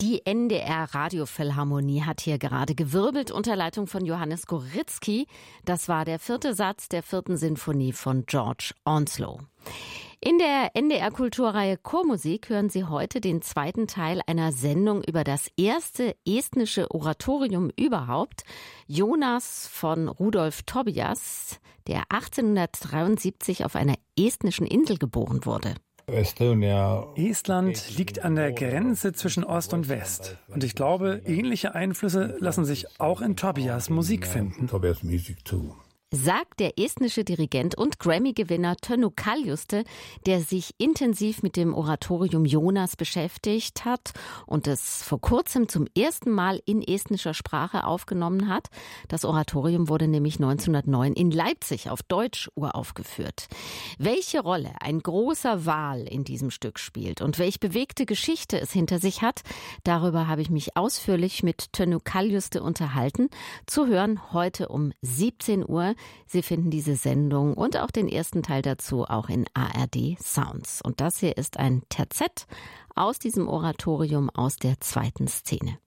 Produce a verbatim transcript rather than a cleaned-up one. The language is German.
Die N D R-Radiophilharmonie hat hier gerade gewirbelt unter Leitung von Johannes Goritzky. Das war der vierte Satz der vierten Sinfonie von George Onslow. In der N D R-Kulturreihe Chormusik hören Sie heute den zweiten Teil einer Sendung über das erste estnische Oratorium überhaupt. Jonas von Rudolf Tobias, der achtzehnhundertdreiundsiebzig auf einer estnischen Insel geboren wurde. Estland liegt an der Grenze zwischen Ost und West. Und ich glaube, ähnliche Einflüsse lassen sich auch in Tobias Musik finden. Sagt der estnische Dirigent und Grammy-Gewinner Tönu Kaljuste, der sich intensiv mit dem Oratorium Jonas beschäftigt hat und es vor kurzem zum ersten Mal in estnischer Sprache aufgenommen hat. Das Oratorium wurde nämlich neunzehnhundertneun in Leipzig auf Deutsch uraufgeführt. Welche Rolle ein großer Wal in diesem Stück spielt und welche bewegte Geschichte es hinter sich hat, darüber habe ich mich ausführlich mit Tönu Kaljuste unterhalten. Zu hören heute um siebzehn Uhr. Sie finden diese Sendung und auch den ersten Teil dazu auch in A R D Sounds. Und das hier ist ein Terzett aus diesem Oratorium aus der zweiten Szene.